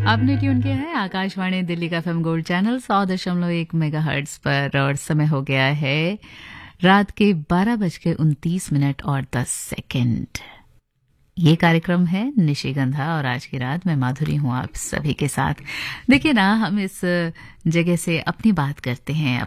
आपने ट्यून किया है आकाशवाणी दिल्ली का एफएम गोल्ड चैनल 100.1 मेगाहर्ट्ज पर और समय हो गया है रात के 12:29 और 10 सेकंड। ये कार्यक्रम है निशिगंधा और आज की रात मैं माधुरी हूँ आप सभी के साथ। देखिए ना, हम इस जगह से अपनी बात करते हैं,